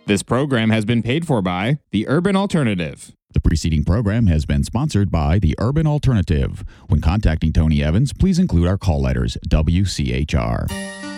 This program has been paid for by The Urban Alternative. The preceding program has been sponsored by The Urban Alternative. When contacting Tony Evans, please include our call letters WCHR.